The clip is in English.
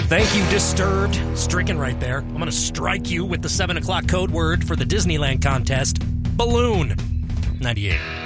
Thank you, Disturbed. Stricken right there. I'm going to strike you with the 7 o'clock code word for the Disneyland contest. Balloon. 98.